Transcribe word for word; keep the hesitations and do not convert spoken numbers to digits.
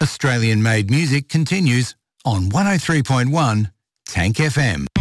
Australian-made music continues on one oh three point one Tank F M.